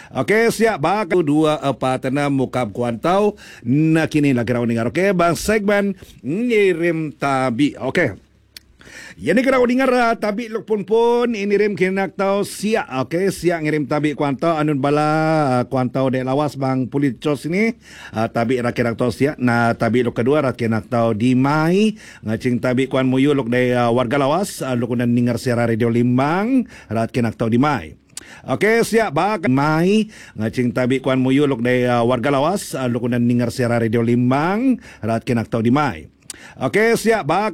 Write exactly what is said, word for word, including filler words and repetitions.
Okey, siap bak dua apa tanam mukab kuantau na kini lagi raw dengar. Okey, bang segmen ngirim tabi. Okey. Yang ni kena dengar uh, tabi luk pun pun ini rim kinak tau siap. Okey, siap ngirim tabi kuantau anun bala uh, kuantau de lawas bang pulicos ni uh, tabi rakinak tau siap. Na tabi luk kedua rakinak tau di mai ngacing tabi kuan muyu luk de uh, warga lawas uh, luk nan dengar siara radio Limbang rakinak tau di mai. Okey, siap bak mai ngacing tabi kuan muyu luk de uh, warga lawas uh, luk nan dengar siara radio Limbang rakinak tau di mai. Okey, siap bak